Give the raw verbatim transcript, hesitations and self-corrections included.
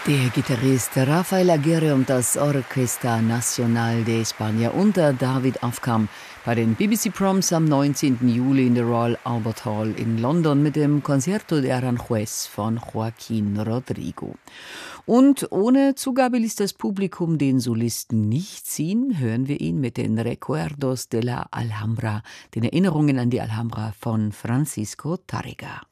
Der Gitarrist Rafael Aguirre und das Orquesta Nacional de España unter David Afkham bei den B B C Proms am neunzehnten Juli in der Royal Albert Hall in London mit dem Concierto de Aranjuez von Joaquín Rodrigo. Und ohne Zugabe ließ das Publikum den Solisten nicht ziehen, hören wir ihn mit den Recuerdos de la Alhambra, den Erinnerungen an die Alhambra von Francisco Tárrega.